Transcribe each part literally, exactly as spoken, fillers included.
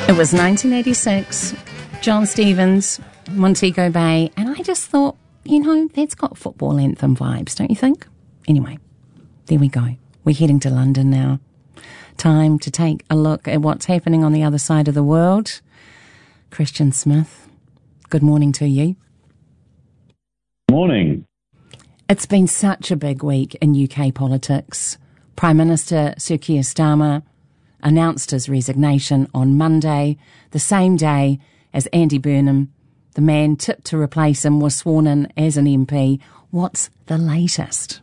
It was nineteen eighty-six, John Stevens, Montego Bay, and I just thought, you know, that's got football anthem vibes, don't you think? Anyway, there we go. We're heading to London now. Time to take a look at what's happening on the other side of the world. Christian Smith, good morning to you. Morning. It's been such a big week in U K politics. Prime Minister Sir Keir Starmer announced his resignation on Monday, the same day as Andy Burnham, the man tipped to replace him, was sworn in as an M P. What's the latest?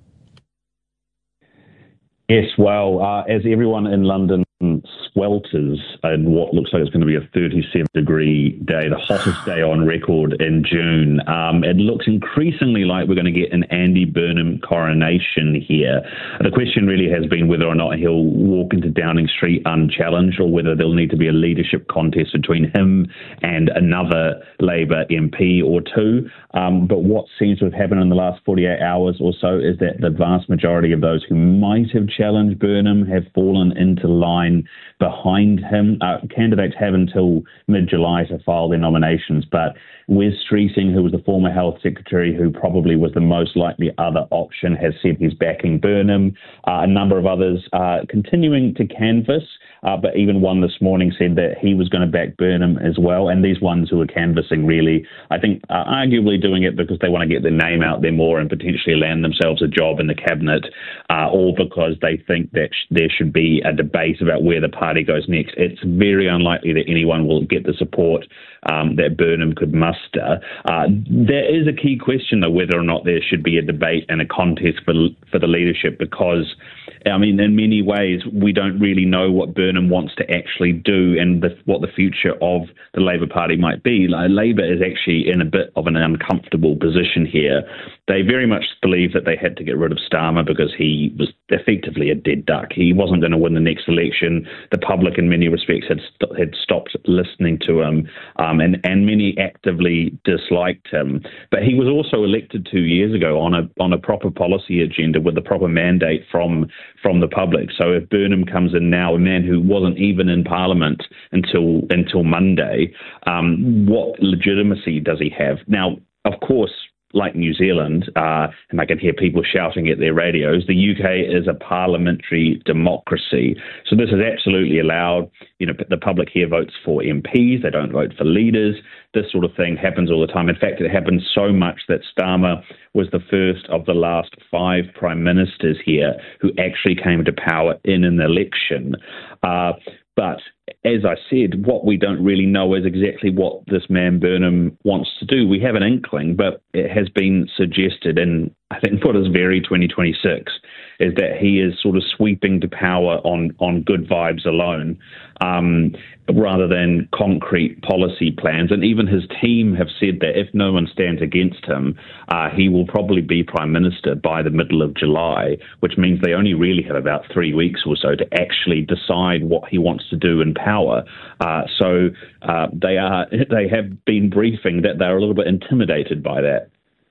Yes, well, uh, as everyone in London swelters in what looks like it's going to be a thirty-seven degree day, the hottest day on record in June, um, it looks increasingly like we're going to get an Andy Burnham coronation here. The question really has been whether or not he'll walk into Downing Street unchallenged, or whether there'll need to be a leadership contest between him and another Labour M P or two. Um, but what seems to have happened in the last forty-eight hours or so is that the vast majority of those who might have challenged Burnham have fallen into line behind him. Uh, candidates have until mid-July to file their nominations, but Wes Streeting, who was the former health secretary, who probably was the most likely other option, has said he's backing Burnham. Uh, a number of others are continuing to canvass, uh, but even one this morning said that he was going to back Burnham as well. And these ones who are canvassing really, I think, are arguably doing it because they want to get their name out there more and potentially land themselves a job in the cabinet, uh, or because they think that sh- there should be a debate about where the party goes next. It's very unlikely that anyone will get the support um, that Burnham could muster. Uh, there is a key question, though, whether or not there should be a debate and a contest for for the leadership, because, I mean, in many ways, we don't really know what Burnham wants to actually do and the, what the future of the Labour Party might be. Like, Labour is actually in a bit of an uncomfortable position here. They very much believe that they had to get rid of Starmer because he was effectively a dead duck. He wasn't going to win the next election. The public, in many respects, had st- had stopped listening to him, um, and, and many actively disliked him. But he was also elected two years ago on a on a proper policy agenda with a proper mandate from from the public. So if Burnham comes in now, a man who wasn't even in Parliament until until Monday, um, what legitimacy does he have? Now, of course, like New Zealand, uh, and I can hear people shouting at their radios, the U K is a parliamentary democracy. So this is absolutely allowed. You know, the public here votes for M Ps. They don't vote for leaders. This sort of thing happens all the time. In fact, it happens so much that Starmer was the first of the last five prime ministers here who actually came to power in an election. Uh, But as I said, what we don't really know is exactly what this man Burnham wants to do. We have an inkling, but it has been suggested, and I think what is very twenty twenty-six is that he is sort of sweeping to power on, on good vibes alone, um, rather than concrete policy plans. And even his team have said that if no one stands against him, uh, he will probably be Prime Minister by the middle of July, which means they only really have about three weeks or so to actually decide what he wants to do in power. Uh, so uh, they are they have been briefing that they're a little bit intimidated by that.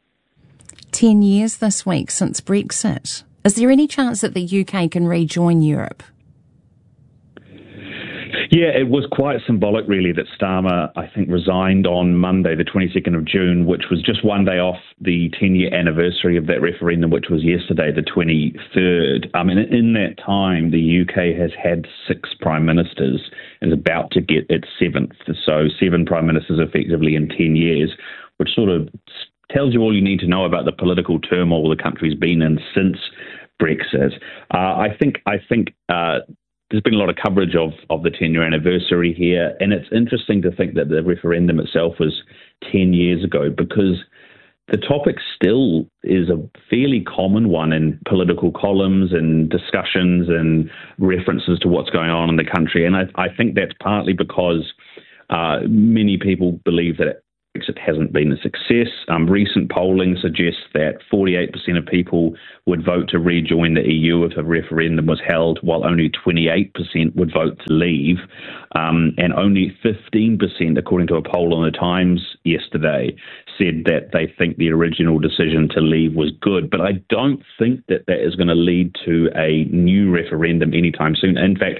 Ten years this week since Brexit. Is there any chance that the U K can rejoin Europe? Yeah, it was quite symbolic, really, that Starmer, I think, resigned on Monday, the twenty-second of June, which was just one day off the ten-year anniversary of that referendum, which was yesterday, the twenty-third. I mean, in that time, the U K has had six prime ministers and is about to get its seventh. So seven prime ministers effectively in ten years, which sort of tells you all you need to know about the political turmoil the country's been in since Brexit. Uh, I think I think uh, there's been a lot of coverage of, of the ten-year anniversary here, and it's interesting to think that the referendum itself was ten years ago, because the topic still is a fairly common one in political columns and discussions and references to what's going on in the country. And I, I think that's partly because uh, many people believe that it Brexit hasn't been a success. Um, recent polling suggests that forty-eight percent of people would vote to rejoin the E U if a referendum was held, while only twenty-eight percent would vote to leave. Um, and only fifteen percent, according to a poll on the Times yesterday, said that they think the original decision to leave was good. But I don't think that that is going to lead to a new referendum anytime soon. In fact,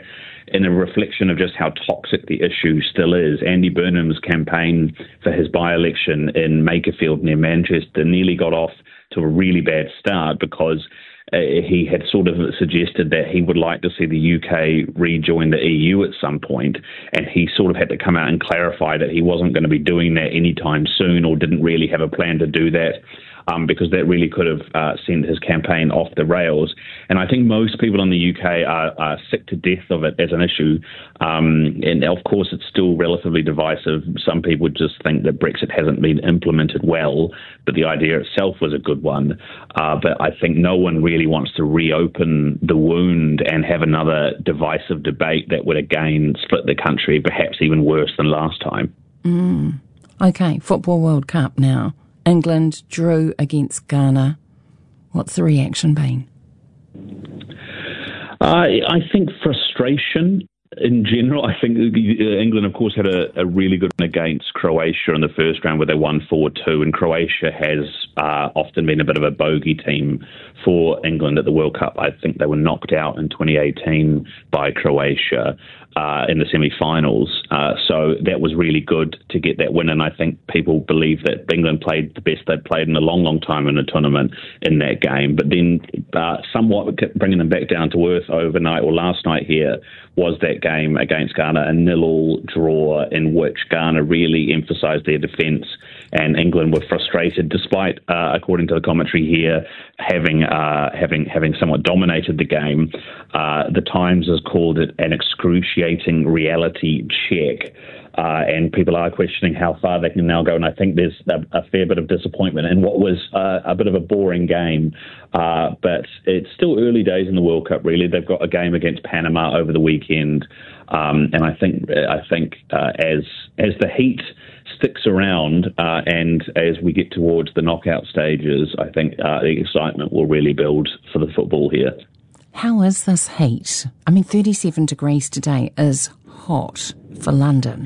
in a reflection of just how toxic the issue still is. Andy Burnham's campaign for his by-election in Makerfield near Manchester nearly got off to a really bad start because uh, he had sort of suggested that he would like to see the U K rejoin the E U at some point, and he sort of had to come out and clarify that he wasn't going to be doing that anytime soon, or didn't really have a plan to do that. Um, because that really could have uh, sent his campaign off the rails. And I think most people in the U K are, are sick to death of it as an issue. Um, and of course, it's still relatively divisive. Some people just think that Brexit hasn't been implemented well, but the idea itself was a good one. Uh, but I think no one really wants to reopen the wound and have another divisive debate that would again split the country, perhaps even worse than last time. Mm. Okay, Football World Cup now. England drew against Ghana. What's the reaction been? I, I think frustration in general. I think England, of course, had a, a really good win against Croatia in the first round where they won four two, and Croatia has uh, often been a bit of a bogey team for England at the World Cup. I think they were knocked out in twenty eighteen by Croatia uh, in the semi-finals. Uh, so that was really good to get that win, and I think people believe that England played the best they'd played in a long, long time in a tournament in that game. But then uh, somewhat bringing them back down to earth overnight or last night here was that game against Ghana, a nil-all draw in which Ghana really emphasised their defence, and England were frustrated, despite, uh, according to the commentary here, having uh, having having somewhat dominated the game. Uh, the Times has called it an excruciating reality check. Uh, and people are questioning how far they can now go. And I think there's a, a fair bit of disappointment in what was uh, a bit of a boring game. Uh, but it's still early days in the World Cup, really. They've got a game against Panama over the weekend. Um, and I think I think uh, as as the heat sticks around uh, and as we get towards the knockout stages, I think uh, the excitement will really build for the football here. How is this heat? I mean, thirty-seven degrees today is hot for London.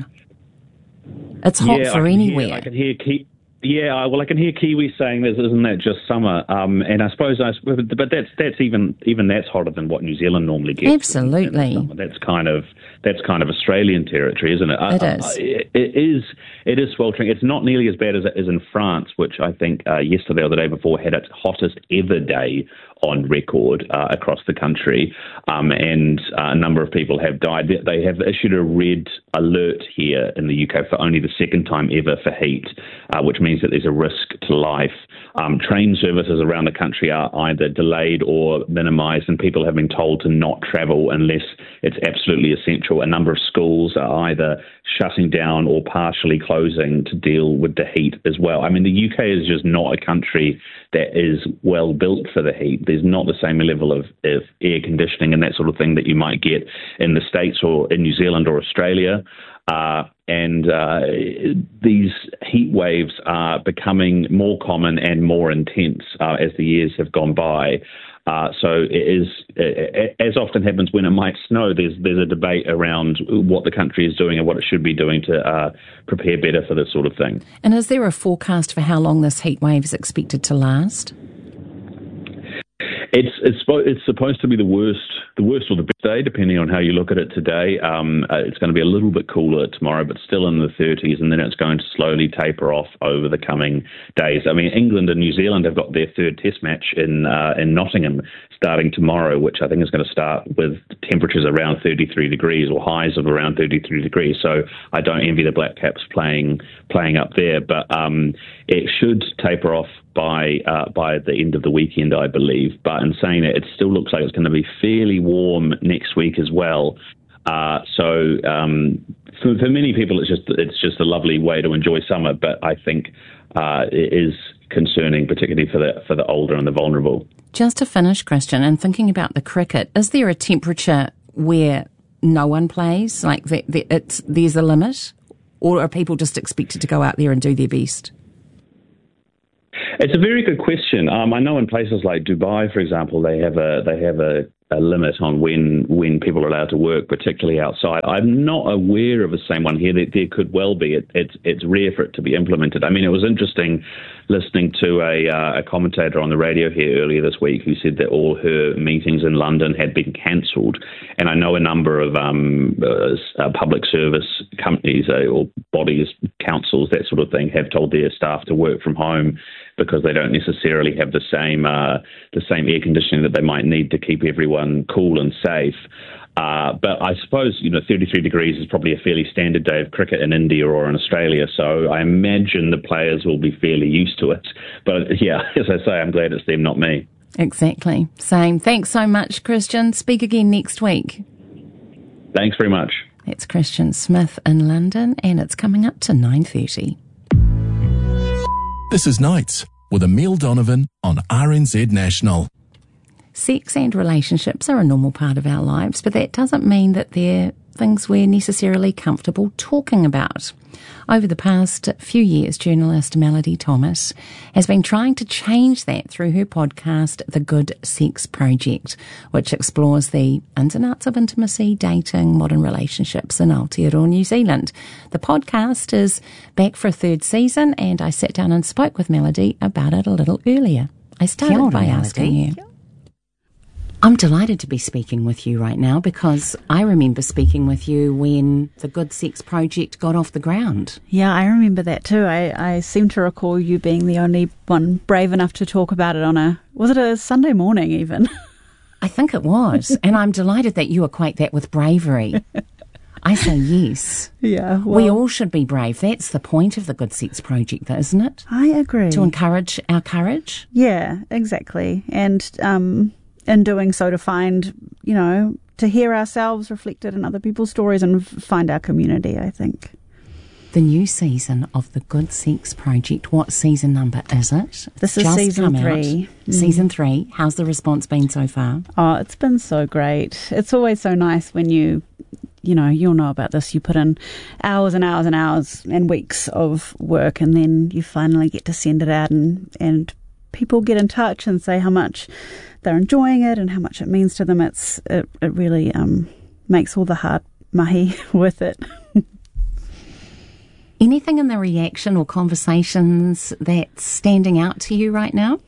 It's hot yeah, for I anywhere. Hear, I can hear Ki- yeah, well, I can hear Kiwis saying this, isn't that just summer? Um, and I suppose, I, but that's that's even even that's hotter than what New Zealand normally gets. Absolutely, that's kind of that's kind of Australian territory, isn't it? It uh, is. Uh, it, it is. It is sweltering. It's not nearly as bad as it is in France, which I think uh, yesterday or the day before had its hottest ever day on record uh, across the country, um, and uh, a number of people have died. They have issued a red alert here in the U K for only the second time ever for heat, uh, which means that there's a risk to life. Um, train services around the country are either delayed or minimised, and people have been told to not travel unless it's absolutely essential. A number of schools are either shutting down or partially closing to deal with the heat as well. I mean, the U K is just not a country that is well built for the heat. There's not the same level of, of air conditioning and that sort of thing that you might get in the States or in New Zealand or Australia. Uh, and uh, these heat waves are becoming more common and more intense uh, as the years have gone by. Uh, so it is, as often happens when it might snow, there's there's a debate around what the country is doing and what it should be doing to uh, prepare better for this sort of thing. And is there a forecast for how long this heat wave is expected to last? It's it's it's supposed to be the worst, the worst or the best day, depending on how you look at it today. Um, uh, it's going to be a little bit cooler tomorrow, but still in the thirties, and then it's going to slowly taper off over the coming days. I mean, England and New Zealand have got their third Test match in uh, in Nottingham starting tomorrow, which I think is going to start with temperatures around thirty-three degrees or highs of around thirty-three degrees. So I don't envy the Black Caps playing playing up there, but um, it should taper off by uh, by the end of the weekend, I believe. But in saying that, it still looks like it's going to be fairly warm next week as well. Uh, so um, for, for many people, it's just it's just a lovely way to enjoy summer. But I think uh, it is concerning, particularly for the for the older and the vulnerable. Just to finish, Christian, and thinking about the cricket, is there a temperature where no one plays? Like the, the, it's there's a limit, or are people just expected to go out there and do their best? It's a very good question. Um, I know in places like Dubai, for example, they have a they have a a limit on when when people are allowed to work, particularly outside. I'm not aware of the same one here. There, there could well be. It, it's it's rare for it to be implemented. I mean, it was interesting listening to a, uh, a commentator on the radio here earlier this week who said that all her meetings in London had been cancelled. And I know a number of um, uh, public service companies uh, or bodies, councils, that sort of thing, have told their staff to work from home because they don't necessarily have the same uh, the same air conditioning that they might need to keep everyone cool and safe. Uh, but I suppose, you know, thirty-three degrees is probably a fairly standard day of cricket in India or in Australia, so I imagine the players will be fairly used to it. But yeah, as I say, I'm glad it's them, not me. Exactly. Same. Thanks so much, Christian. Speak again next week. Thanks very much. It's Christian Smith in London, and it's coming up to nine thirty. This is Nights with Emile Donovan on R N Z National. Sex and relationships are a normal part of our lives, but that doesn't mean that they're things we're necessarily comfortable talking about. Over the past few years, journalist Melody Thomas has been trying to change that through her podcast, The Good Sex Project, which explores the ins and outs of intimacy, dating, modern relationships in Aotearoa, New Zealand. The podcast is back for a third season, and I sat down and spoke with Melody about it a little earlier. I started Kia ora, by asking Melody. her. I'm delighted to be speaking with you right now because I remember speaking with you when the Good Sex Project got off the ground. Yeah, I remember that too. I, I seem to recall you being the only one brave enough to talk about it on a, was it a Sunday morning even? I think it was. And I'm delighted that you equate that with bravery. I say yes. Yeah. Well, we all should be brave. That's the point of the Good Sex Project, though, isn't it? I agree. To encourage our courage. Yeah, exactly. And um, in doing so to find, you know, to hear ourselves reflected in other people's stories and f- find our community, I think. The new season of the Good Sex Project, what season number is it? This is Just season come three. Out. Season three. How's the response been so far? Oh, it's been so great. It's always so nice when you, you know, you'll know about this. You put in hours and hours and hours and weeks of work, and then you finally get to send it out, and, and people get in touch and say how much they're enjoying it and how much it means to them. It's it, it really um, makes all the hard mahi worth it. Anything in the reaction or conversations that's standing out to you right now?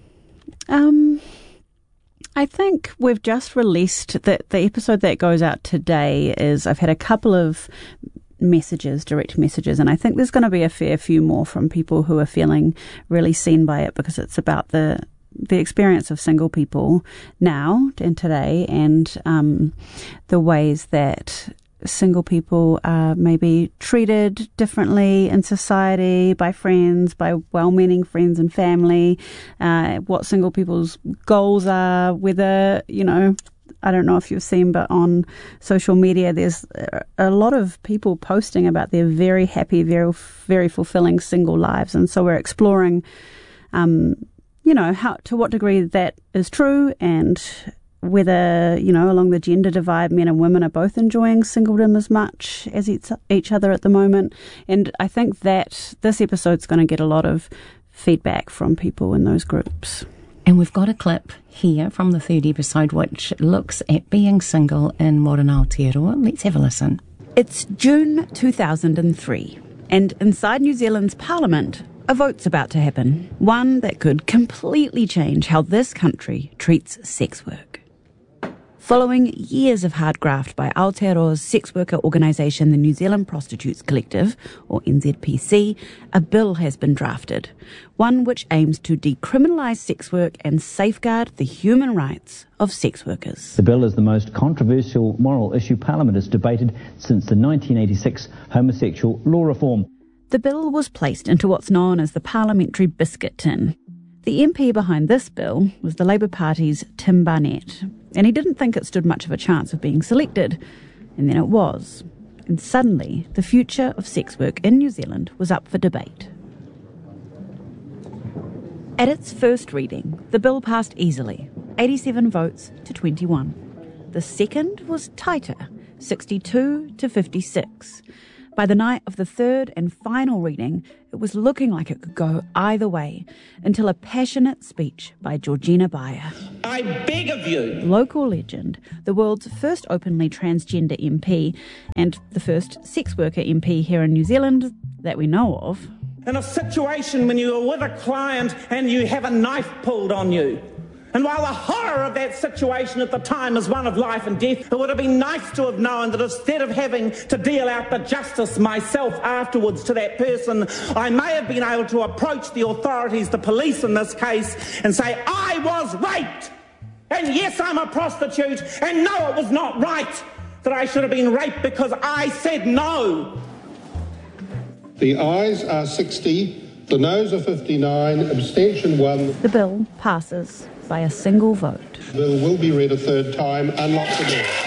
Um, I think we've just released the, the episode that goes out today is I've had a couple of messages, direct messages, and I think there's going to be a fair few more from people who are feeling really seen by it because it's about the the experience of single people now and today, and um, the ways that single people are maybe treated differently in society by friends, by well-meaning friends and family, uh, what single people's goals are, whether, you know, I don't know if you've seen, but on social media, there's a lot of people posting about their very happy, very, very fulfilling single lives. And so we're exploring, um, you know, how, to what degree that is true, and whether, you know, along the gender divide, men and women are both enjoying singledom as much as each, each other at the moment. And I think that this episode's going to get a lot of feedback from people in those groups. And we've got a clip here from the third episode which looks at being single in modern Aotearoa. Let's have a listen. It's June two thousand three, and inside New Zealand's Parliament, a vote's about to happen. One that could completely change how this country treats sex work. Following years of hard graft by Aotearoa's sex worker organisation, the New Zealand Prostitutes Collective, or N Z P C, a bill has been drafted. One which aims to decriminalise sex work and safeguard the human rights of sex workers. The bill is the most controversial moral issue Parliament has debated since the nineteen eighty-six homosexual law reform. The bill was placed into what's known as the parliamentary biscuit tin. The M P behind this bill was the Labour Party's Tim Barnett, and he didn't think it stood much of a chance of being selected. And then it was. And suddenly, the future of sex work in New Zealand was up for debate. At its first reading, the bill passed easily, eighty-seven votes to twenty-one. The second was tighter, sixty-two to fifty-six. By the night of the third and final reading, it was looking like it could go either way, until a passionate speech by Georgina Beyer. I beg of you. Local legend, the world's first openly transgender M P, and the first sex worker M P here in New Zealand that we know of. In a situation when you are with a client and you have a knife pulled on you. And while the horror of that situation at the time is one of life and death, it would have been nice to have known that instead of having to deal out the justice myself afterwards to that person, I may have been able to approach the authorities, the police in this case, and say, I was raped! And yes, I'm a prostitute, and no, it was not right that I should have been raped because I said no. The ayes are sixty, the noes are fifty-nine, abstention one. The bill passes by a single vote. The bill will be read a third time. Unlock the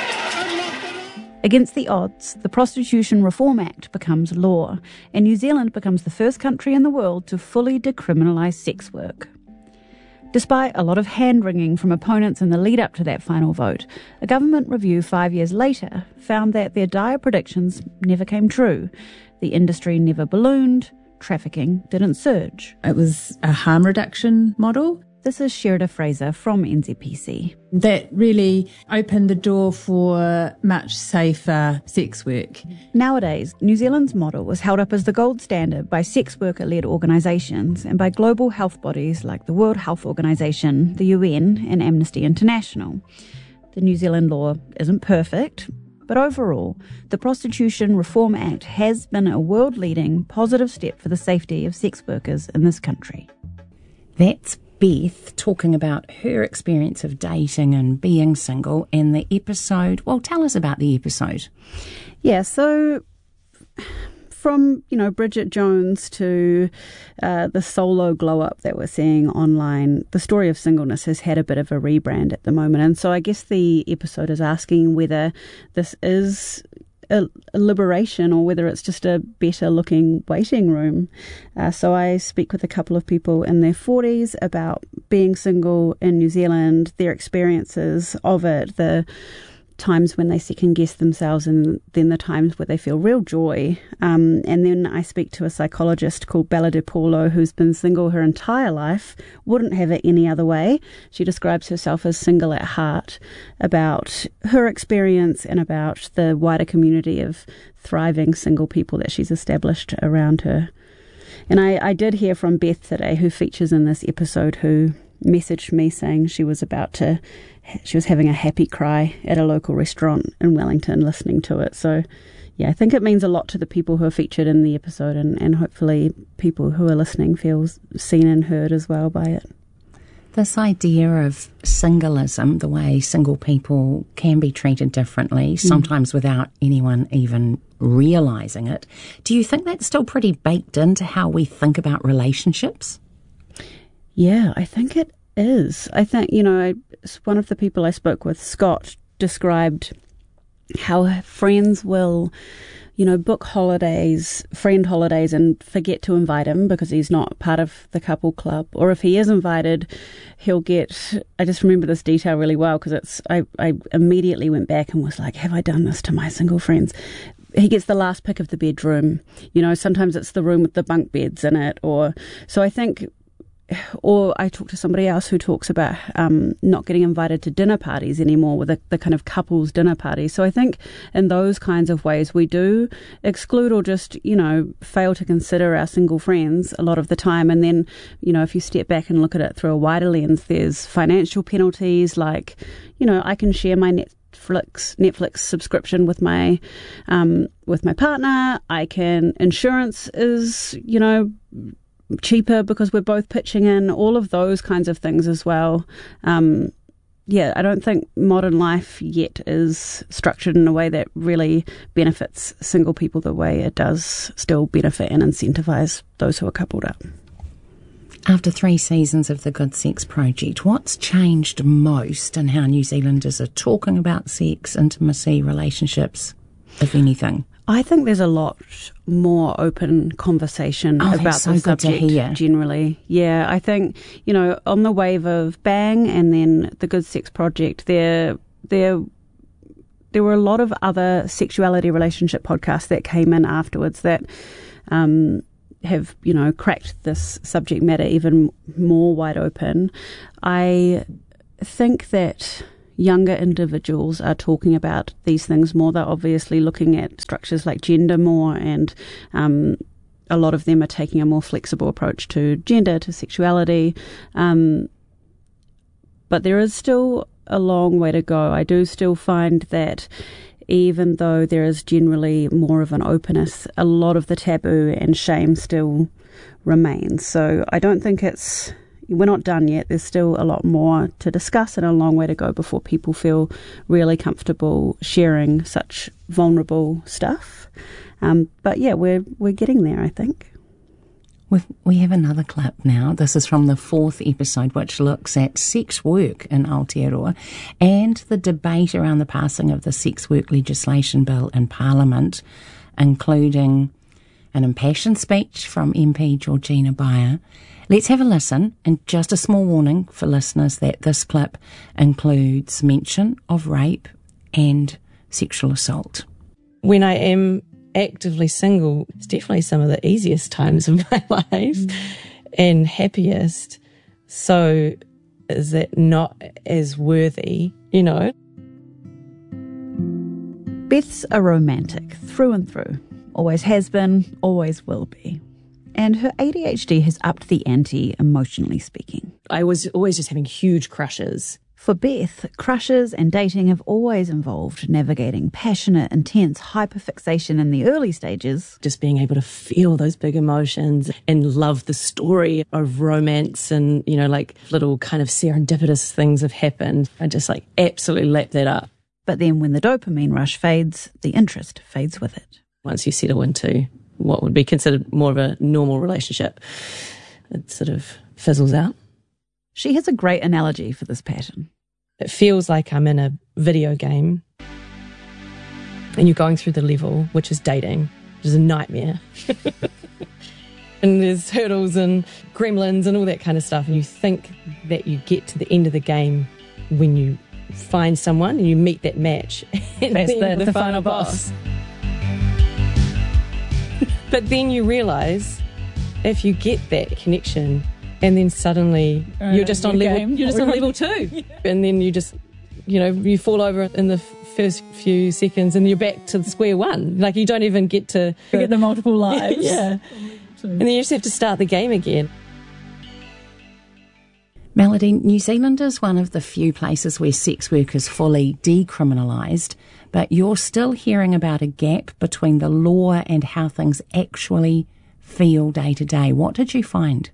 door. Against the odds, the Prostitution Reform Act becomes law, and New Zealand becomes the first country in the world to fully decriminalise sex work. Despite a lot of hand-wringing from opponents in the lead-up to that final vote, a government review five years later found that their dire predictions never came true. The industry never ballooned, trafficking didn't surge. It was a harm reduction model. This is Sherida Fraser from N Z P C. That really opened the door for much safer sex work. Nowadays, New Zealand's model was held up as the gold standard by sex worker-led organisations and by global health bodies like the World Health Organisation, the U N and Amnesty International. The New Zealand law isn't perfect, but overall, the Prostitution Reform Act has been a world-leading positive step for the safety of sex workers in this country. That's Beth talking about her experience of dating and being single and the episode. Well, tell us about the episode. Yeah, so from, you know, Bridget Jones to uh, the solo glow-up that we're seeing online, the story of singleness has had a bit of a rebrand at the moment. And so I guess the episode is asking whether this is a, a liberation or whether it's just a better-looking waiting room. Uh, so I speak with a couple of people in their forties about being single in New Zealand, their experiences of it, the times when they second guess themselves and then the times where they feel real joy. Um, and then I speak to a psychologist called Bella De Paulo, who's been single her entire life, wouldn't have it any other way. She describes herself as single at heart, about her experience and about the wider community of thriving single people that she's established around her. And I, I did hear from Beth today, who features in this episode, who messaged me saying she was about to She was having a happy cry at a local restaurant in Wellington listening to it. So, yeah, I think it means a lot to the people who are featured in the episode, and, and hopefully people who are listening feel seen and heard as well by it. This idea of singleism, the way single people can be treated differently, sometimes mm. without anyone even realising it, do you think that's still pretty baked into how we think about relationships? Yeah, I think it is. I think, you know, one of the people I spoke with, Scott, described how friends will, you know, book holidays, friend holidays, and forget to invite him because he's not part of the couple club. Or if he is invited, he'll get, I just remember this detail really well because it's, I, I immediately went back and was like, have I done this to my single friends? He gets the last pick of the bedroom. You know, sometimes it's the room with the bunk beds in it. Or, so I think, or I talked to somebody else who talks about um, not getting invited to dinner parties anymore, with the, the kind of couples dinner parties. So I think in those kinds of ways we do exclude or just, you know, fail to consider our single friends a lot of the time. And then, you know, if you step back and look at it through a wider lens, there's financial penalties like, you know, I can share my Netflix Netflix subscription with my um, with my partner. I can, insurance is, you know, cheaper because we're both pitching in, all of those kinds of things as well. Um, yeah, I don't think modern life yet is structured in a way that really benefits single people the way it does still benefit and incentivise those who are coupled up. After three seasons of the Good Sex Project, what's changed most in how New Zealanders are talking about sex, intimacy, relationships, if anything? I think there's a lot more open conversation oh, about so the subject generally. Yeah, I think, you know, on the wave of Bang and then the Good Sex Project, there, there, there were a lot of other sexuality relationship podcasts that came in afterwards that um, have, you know, cracked this subject matter even more wide open. I think that younger individuals are talking about these things more. They're obviously looking at structures like gender more, and um, a lot of them are taking a more flexible approach to gender, to sexuality. Um, but there is still a long way to go. I do still find that even though there is generally more of an openness, a lot of the taboo and shame still remains. So I don't think it's we're not done yet. There's still a lot more to discuss and a long way to go before people feel really comfortable sharing such vulnerable stuff. Um, but yeah, we're we're getting there, I think. We've, we have another clip now. This is from the fourth episode, which looks at sex work in Aotearoa and the debate around the passing of the sex work legislation bill in Parliament, including an impassioned speech from M P Georgina Beyer. Let's have a listen, and just a small warning for listeners that this clip includes mention of rape and sexual assault. When I am actively single, it's definitely some of the easiest times of my life mm. and happiest. So is it not as worthy, you know? Beth's a romantic through and through. Always has been, always will be. And her A D H D has upped the ante, emotionally speaking. I was always just having huge crushes. For Beth, crushes and dating have always involved navigating passionate, intense hyperfixation in the early stages. Just being able to feel those big emotions and love the story of romance, and, you know, like little kind of serendipitous things have happened. I just like absolutely lap that up. But then when the dopamine rush fades, the interest fades with it. Once you settle into what would be considered more of a normal relationship, it sort of fizzles out. She has a great analogy for this pattern. It feels like I'm in a video game and you're going through the level, which is dating, which is a nightmare. And there's hurdles and gremlins and all that kind of stuff. And you think that you get to the end of the game when you find someone and you meet that match. And that's the, the, the final final boss. boss. But then you realise if you get that connection, and then suddenly uh, you're just on level, you're just on level two, yeah. And then you just, you know, you fall over in the first few seconds, and you're back to square one. Like you don't even get to you get the multiple lives, yeah. And then you just have to start the game again. Melody, New Zealand is one of the few places where sex work is fully decriminalised, but you're still hearing about a gap between the law and how things actually feel day to day. What did you find?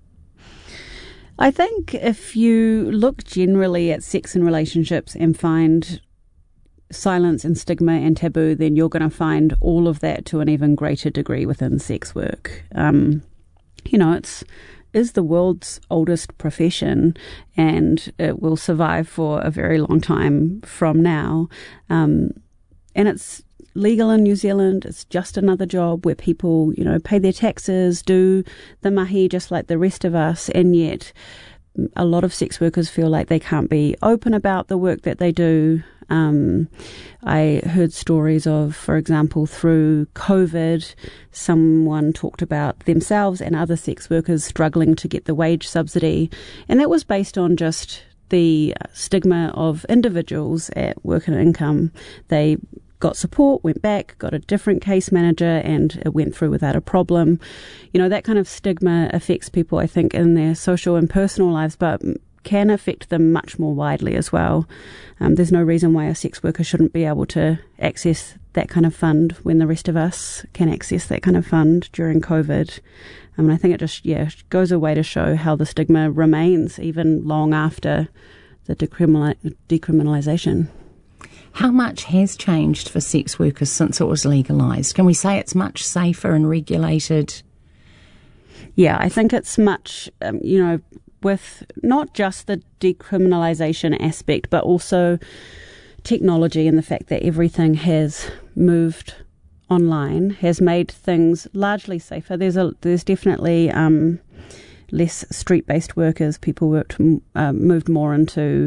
I think if you look generally at sex and relationships and find silence and stigma and taboo, then you're going to find all of that to an even greater degree within sex work. Um, you know, it's is the world's oldest profession, and it will survive for a very long time from now. Um, and it's legal in New Zealand. It's just another job where people, you know, pay their taxes, do the mahi just like the rest of us, and yet a lot of sex workers feel like they can't be open about the work that they do. Um, I heard stories of, for example, through COVID, someone talked about themselves and other sex workers struggling to get the wage subsidy, and that was based on just the stigma of individuals at Work and Income. They got support, went back, got a different case manager, and it went through without a problem. You know, that kind of stigma affects people, I think, in their social and personal lives, but can affect them much more widely as well. Um, there's no reason why a sex worker shouldn't be able to access that kind of fund when the rest of us can access that kind of fund during COVID. I mean, I think it just, yeah, goes away to show how the stigma remains even long after the decriminal- decriminalisation. How much has changed for sex workers since it was legalised? Can we say it's much safer and regulated? Yeah, I think it's much, um, you know, with not just the decriminalisation aspect, but also technology and the fact that everything has moved online has made things largely safer. There's a there's definitely um, less street-based workers. People worked uh, moved more into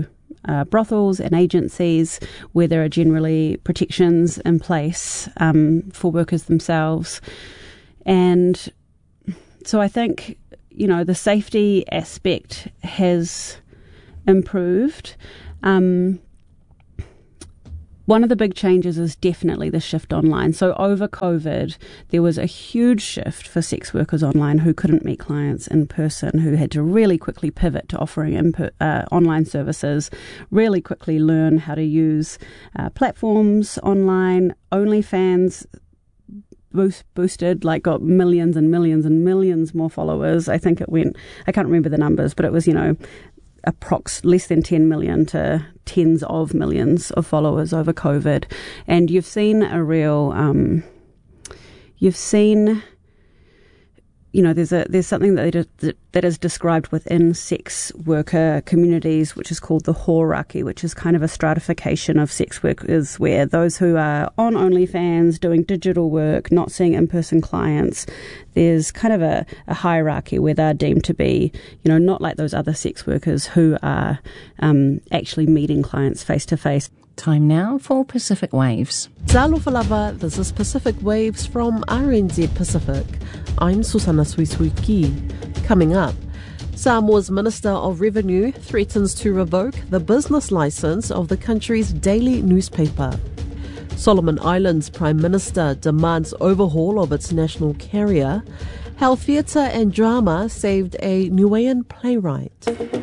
uh, brothels and agencies where there are generally protections in place um, for workers themselves. And so I think, you know, the safety aspect has improved. Um, One of the big changes is definitely the shift online. So over COVID, there was a huge shift for sex workers online who couldn't meet clients in person, who had to really quickly pivot to offering input, uh, online services, really quickly learn how to use uh, platforms online. OnlyFans boost, boosted, like got millions and millions and millions more followers. I think it went, I can't remember the numbers, but it was, you know, approx less than ten million to tens of millions of followers over COVID. And you've seen a real, um, you've seen, you know, there's a there's something that is, that is described within sex worker communities, which is called the hierarchy, which is kind of a stratification of sex workers, where those who are on OnlyFans doing digital work, not seeing in-person clients, there's kind of a, a hierarchy where they're deemed to be, you know, not like those other sex workers who are um, actually meeting clients face to face. Time now for Pacific Waves. Talofa lava, this is Pacific Waves from R N Z Pacific. I'm Susana Suisuiki. Coming up, Samoa's Minister of Revenue threatens to revoke the business license of the country's daily newspaper. Solomon Islands Prime Minister demands overhaul of its national carrier. How theatre and drama saved a Niuean playwright.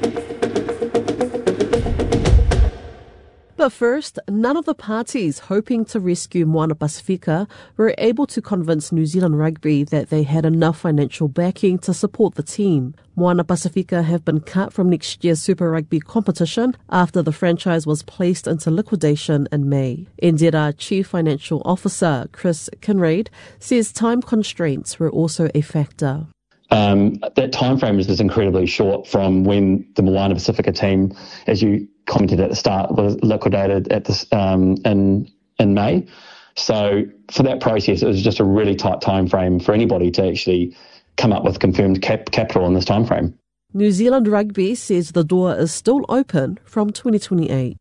But first, none of the parties hoping to rescue Moana Pacifica were able to convince New Zealand Rugby that they had enough financial backing to support the team. Moana Pacifica have been cut from next year's Super Rugby competition after the franchise was placed into liquidation in May. Endera Chief Financial Officer Chris Kinraid says time constraints were also a factor. Um, that time frame is, is incredibly short from when the Moana Pacifica team, as you commented at the start, was liquidated at this um, in in May. So for that process, it was just a really tight time frame for anybody to actually come up with confirmed cap- capital in this time frame. New Zealand Rugby says the door is still open from twenty twenty-eight.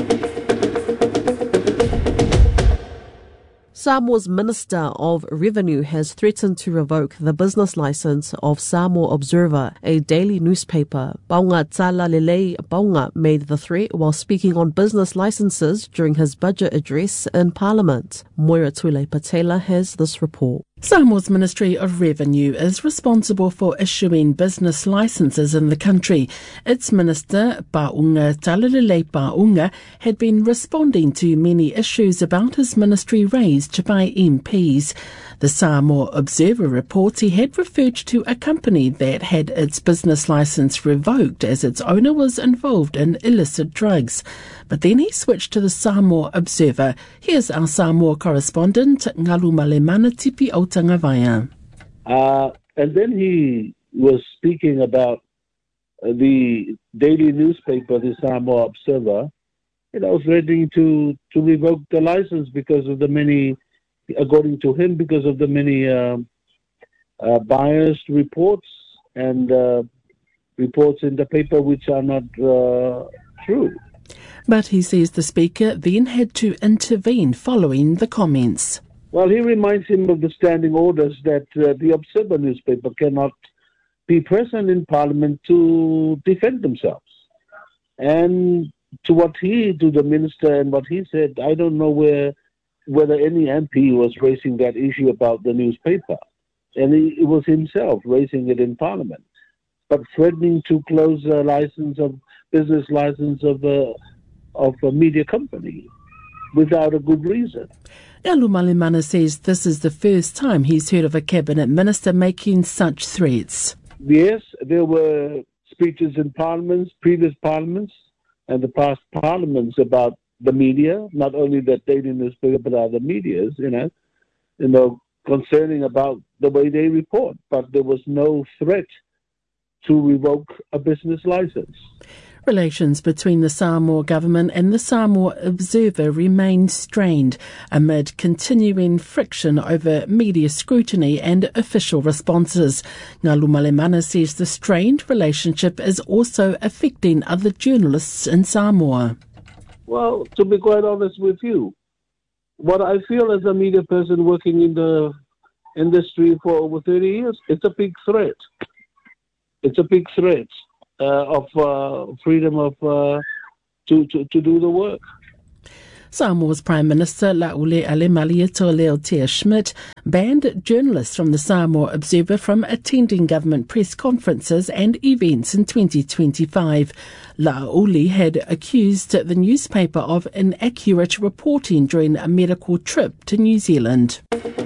Samoa's Minister of Revenue has threatened to revoke the business license of Samoa Observer, a daily newspaper. Paunga Talalelei Paunga made the threat while speaking on business licenses during his budget address in Parliament. Moira Tuilaipatela has this report. Samoa's Ministry of Revenue is responsible for issuing business licences in the country. Its Minister, Paunga Talalelei Paunga, had been responding to many issues about his ministry raised by M Ps. The Samoa Observer reports he had referred to a company that had its business licence revoked as its owner was involved in illicit drugs. But then he switched to the Samoa Observer. Here's our Samoa correspondent, Ngalu Malemana Tipi o Tangawaya. Uh, and then he was speaking about uh, the daily newspaper, the Samoa Observer. And I was ready to, to revoke the license because of the many, according to him, because of the many uh, uh, biased reports and uh, reports in the paper which are not uh, true. But he says the Speaker then had to intervene following the comments. Well, he reminds him of the standing orders that uh, the Observer newspaper cannot be present in Parliament to defend themselves. And to what he, to the Minister and what he said, I don't know where whether any M P was raising that issue about the newspaper. And he, it was himself raising it in Parliament. But threatening to close a license of, business license of a, of a media company without a good reason. Ngalu Malemana says this is the first time he's heard of a cabinet minister making such threats. Yes, there were speeches in parliaments, previous parliaments, and the past parliaments about the media, not only the daily newspaper, but other medias, you know, you know, concerning about the way they report. But there was no threat to revoke a business license. Relations between the Samoa government and the Samoa Observer remain strained amid continuing friction over media scrutiny and official responses. Ngā Lumalemana says the strained relationship is also affecting other journalists in Samoa. Well, to be quite honest with you, what I feel as a media person working in the industry for over thirty years, it's a big threat. It's a big threat uh, of uh, freedom of uh, to, to, to do the work. Samoa's Prime Minister Laule Alemaliato Leotea Schmidt banned journalists from the Samoa Observer from attending government press conferences and events in twenty twenty-five. Laule had accused the newspaper of inaccurate reporting during a medical trip to New Zealand.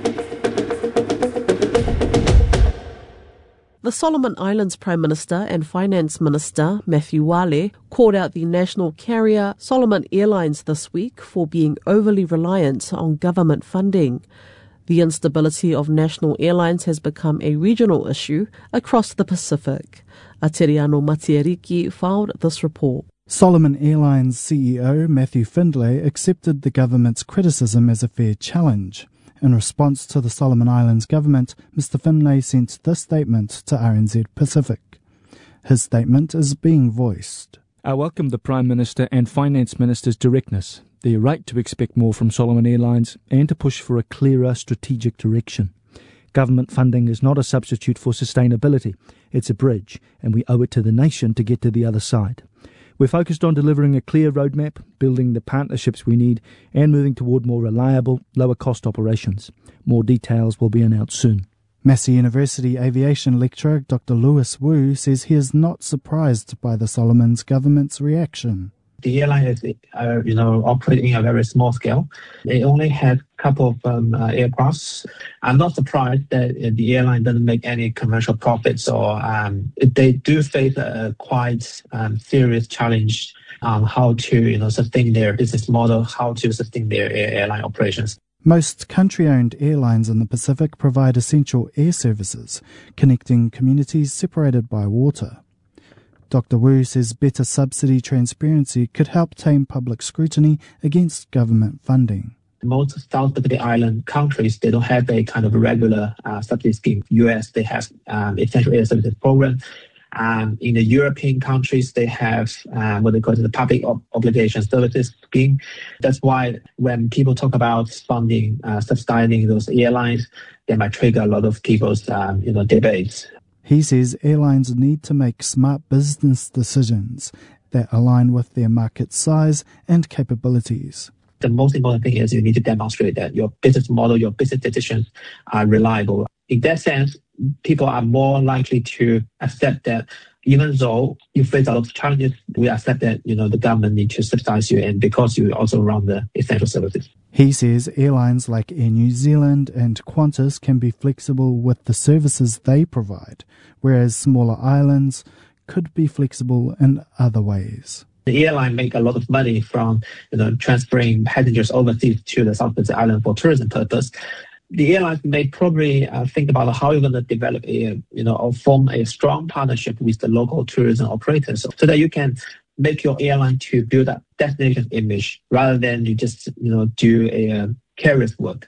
The Solomon Islands Prime Minister and Finance Minister, Matthew Wale, called out the national carrier Solomon Airlines this week for being overly reliant on government funding. The instability of national airlines has become a regional issue across the Pacific. Ateriano Matiariki filed this report. Solomon Airlines C E O Matthew Findlay accepted the government's criticism as a fair challenge. In response to the Solomon Islands government, Mister Findlay sent this statement to R N Z Pacific. His statement is being voiced. I welcome the Prime Minister and Finance Minister's directness, their right to expect more from Solomon Airlines and to push for a clearer strategic direction. Government funding is not a substitute for sustainability. It's a bridge, and we owe it to the nation to get to the other side. We're focused on delivering a clear roadmap, building the partnerships we need, and moving toward more reliable, lower-cost operations. More details will be announced soon. Massey University aviation lecturer Doctor Lewis Wu says he is not surprised by the Solomons government's reaction. The airline is, uh, you know, operating at a very small scale. They only had a couple of um, uh, aircrafts. I'm not surprised that uh, the airline doesn't make any commercial profits, or um, they do face a quite um, serious challenge on how to, you know, sustain their business model, how to sustain their air- airline operations. Most country-owned airlines in the Pacific provide essential air services, connecting communities separated by water. Doctor Wu says better subsidy transparency could help tame public scrutiny against government funding. Most South Pacific Island countries, they don't have a kind of regular uh, subsidy scheme. U S, they have um, essential air services program. Um, in the European countries, they have uh, what they call the public ob- obligation services scheme. That's why when people talk about funding, uh, subsidizing those airlines, they might trigger a lot of people's um, you know, debates. He says airlines need to make smart business decisions that align with their market size and capabilities. The most important thing is you need to demonstrate that your business model, your business decisions are reliable. In that sense, people are more likely to accept that even though you face a lot of challenges, we accept that, you know, the government needs to subsidize you, and because you also run the essential services. He says airlines like Air New Zealand and Qantas can be flexible with the services they provide, whereas smaller islands could be flexible in other ways. The airline make a lot of money from, you know, transferring passengers overseas to the South Pacific Island for tourism purpose. The airlines may probably uh, think about how you're going to develop a, you know, or form a strong partnership with the local tourism operators, so, so that you can make your airline to build a destination image rather than you just, you know, do a uh, carrier's work.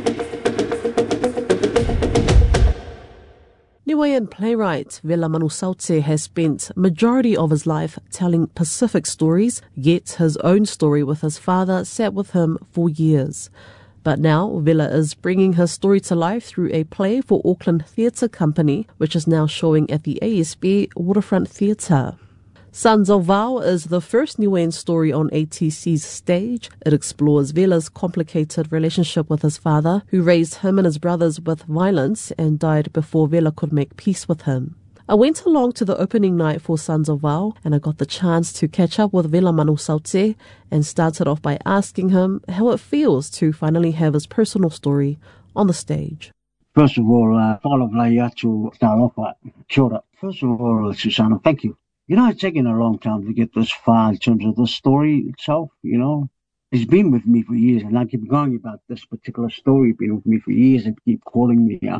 Niuean playwright Vila Manusauce has spent majority of his life telling Pacific stories, yet his own story with his father sat with him for years. But now Vila is bringing his story to life through a play for Auckland Theatre Company, which is now showing at the A S B Waterfront Theatre. Sons of Vau is the first Niuean story on A T C's stage. It explores Vila's complicated relationship with his father, who raised him and his brothers with violence and died before Vila could make peace with him. I went along to the opening night for Sons of Vau, and I got the chance to catch up with Vila Manusauce and started off by asking him how it feels to finally have his personal story on the stage. First of all, uh, to start off with, kia ora. First of all, Susanna, thank you. You know, it's taken a long time to get this far in terms of the story itself, you know. It's been with me for years, and I keep going about this particular story, been with me for years, and keep calling me out.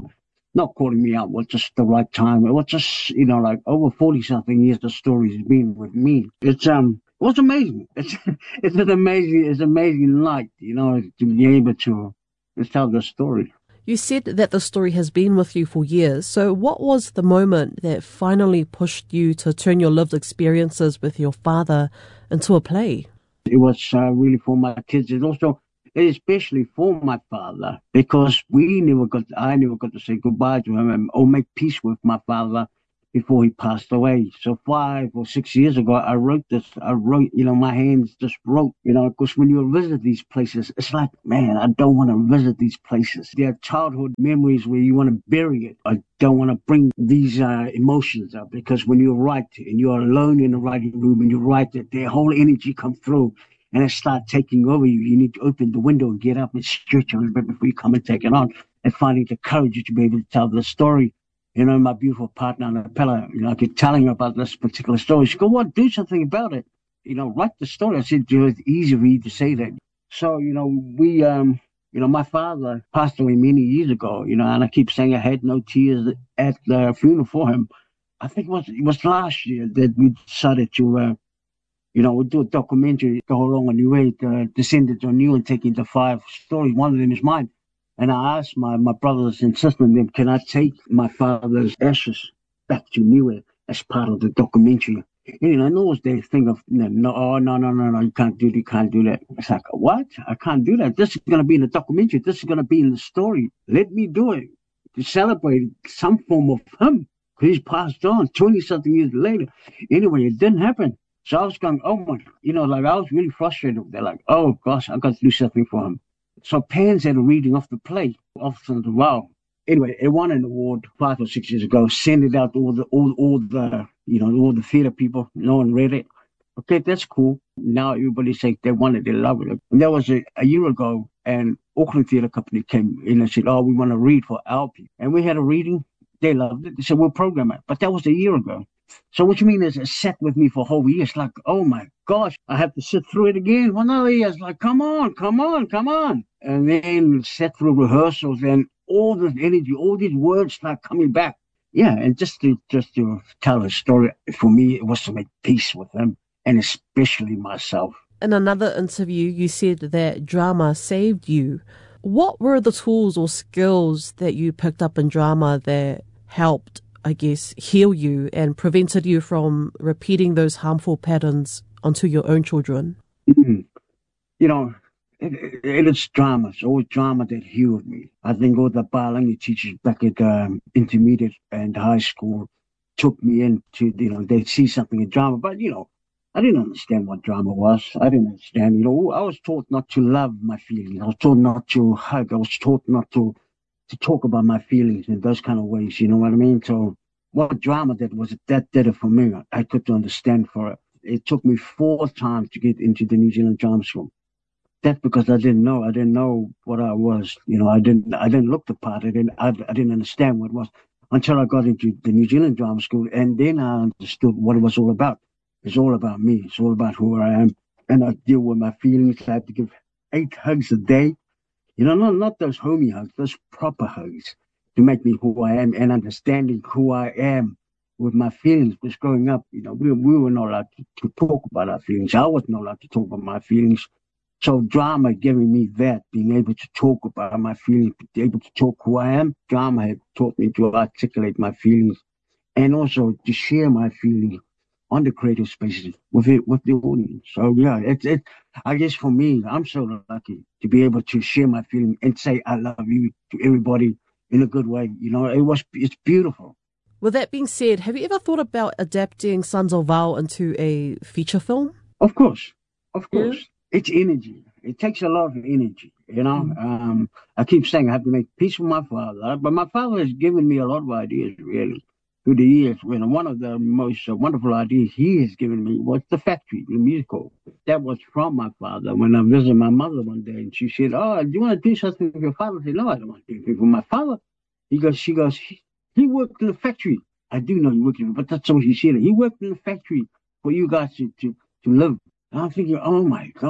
not calling me out was just the right time. It was just, you know, like over forty something years the story's been with me. It's um it was amazing. It's it's an amazing it's amazing night, you know, to be able to, to tell the story. You said that the story has been with you for years. So what was the moment that finally pushed you to turn your lived experiences with your father into a play? It was uh, really for my kids. It's also especially for my father, because we never got, I never got to say goodbye to him or make peace with my father before he passed away. So five or six years ago, I wrote this, I wrote, you know, my hands just wrote, you know, because when you visit these places, it's like, man, I don't want to visit these places. They're childhood memories where you want to bury it. I don't want to bring these uh, emotions up, because when you write and you're alone in the writing room and you write it, their whole energy comes through. And it start taking over you. You need to open the window and get up and stretch a little bit before you come and take it on. And finding the courage to be able to tell the story. You know, my beautiful partner, Annapella, you know, I keep telling her about this particular story. She go, what, do something about it. You know, write the story. I said, it's easy for you to say that. So, you know, we, um, you know, my father passed away many years ago, you know, and I keep saying I had no tears at the funeral for him. I think it was, it was last year that we decided to, uh, You know, we do a documentary, Go Along a New Way, uh, Descendants on New and taking the five stories. One of them is mine. And I asked my, my brothers and sisters, them, can I take my father's ashes back to Niue as part of the documentary? And, you know, I know it's the thing of, no, no, oh, no, no, no, no, you can't do that, you can't do that. It's like, what? I can't do that. This is going to be in the documentary. This is going to be in the story. Let me do it to celebrate some form of him. Because he's passed on twenty-something years later. Anyway, it didn't happen. So I was going, oh my, you know, like I was really frustrated. They're like, oh gosh, I got to do something for him. So Pans had a reading of the play. Often, wow. Anyway, it won an award five or six years ago. Sent it out to all the, all, all the, you know, all the theatre people. No one read it. Okay, that's cool. Now everybody say they want it, they love it. And that was a, a year ago, and Auckland Theatre Company came in and said, oh, we want to read for our people. And we had a reading. They loved it. They said, we'll program it. But that was a year ago. So what you mean is it sat with me for a whole year. It's like, oh my gosh, I have to sit through it again. One other year, it's like, come on, come on, come on. And then sat through rehearsals and all this energy, all these words start coming back. Yeah, and just to just to tell a story, for me, it was to make peace with him, and especially myself. In another interview, you said that drama saved you. What were the tools or skills that you picked up in drama that helped, I guess, heal you and prevented you from repeating those harmful patterns onto your own children? Mm-hmm. You know, it, it, it is drama. It's always drama that healed me. I think all the Palangi teachers back at um, intermediate and high school took me into, you know, they'd see something in drama. But, you know, I didn't understand what drama was. I didn't understand, you know, I was taught not to love my feelings. I was taught not to hug. I was taught not to to talk about my feelings in those kind of ways, you know what I mean? So what drama that was, that did it for me. I could understand for it. It took me four times to get into the New Zealand Drama School. That's because I didn't know. I didn't know what I was. You know, I didn't I didn't look the part. I didn't, I, I didn't understand what it was until I got into the New Zealand Drama School. And then I understood what it was all about. It's all about me. It's all about who I am. And I deal with my feelings. I have to give eight hugs a day. You know, not, not those homie hugs, those proper hugs to make me who I am and understanding who I am with my feelings. Because growing up, you know, we, we were not allowed to, to talk about our feelings. I was not allowed to talk about my feelings. So drama giving me that, being able to talk about my feelings, being able to talk who I am. Drama had taught me to articulate my feelings and also to share my feelings on the creative spaces with it, with the audience. So yeah, it's it. I guess for me, I'm so lucky to be able to share my feeling and say I love you to everybody in a good way. You know, it was it's beautiful. With that being said, have you ever thought about adapting Sons of Val into a feature film? Of course, of course. Yeah. It's energy. It takes a lot of energy. You know, mm-hmm. um, I keep saying I have to make peace with my father, but my father has given me a lot of ideas, really. Through the years, when one of the most uh, wonderful ideas he has given me was The Factory, the musical. That was from my father. When I visited my mother one day, and she said, "Oh, do you want to do something with your father?" I said, "No, I don't want to do anything with my father." He goes, she goes, he, he worked in the factory. I do know he worked in, but that's what he said. He worked in the factory for you guys to to, to live. And I'm thinking, oh my gosh,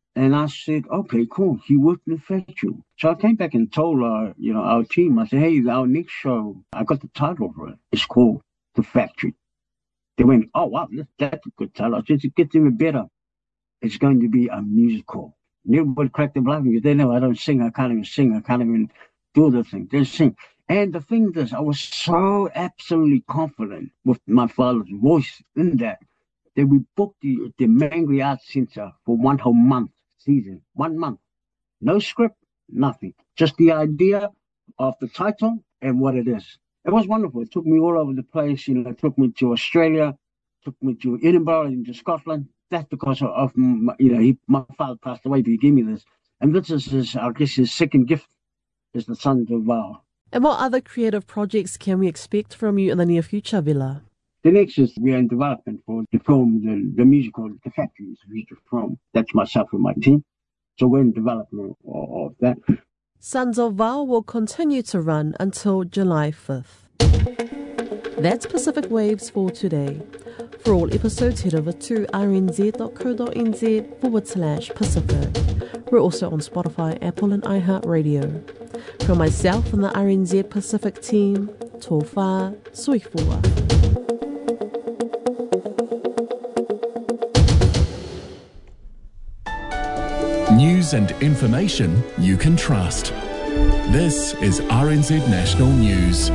And I said, okay, cool. He wouldn't affect you. So I came back and told our, you know, our team, I said, hey, our next show, I got the title for it. It's called The Factory. They went, oh, wow, that's a good title. I said, it gets even better. It's going to be a musical. And everybody cracked them laughing because they know I don't sing. I can't even sing. I can't even do the thing. They sing. And the thing is, I was so absolutely confident with my father's voice in that, that we booked the, the Mangere Arts Centre for one whole month season. One month. No script, nothing. Just the idea of the title and what it is. It was wonderful. It took me all over the place. You know, it took me to Australia, took me to Edinburgh, into Scotland. That's because of, of my, you know, he, my father passed away, but he gave me this. And this is, his, I guess, his second gift is the Sons of Val. And what other creative projects can we expect from you in the near future, Vila? The next is we are in development for the film, the, the musical, The Factory is a feature film. That's myself and my team. So we're in development of, of that. Sons of Val will continue to run until July fifth. That's Pacific Waves for today. For all episodes, head over to rnz.co.nz forward slash Pacific. We're also on Spotify, Apple and iHeartRadio. From myself and the R N Z Pacific team, tō whā, soifua. News and information you can trust. This is R N Z National News.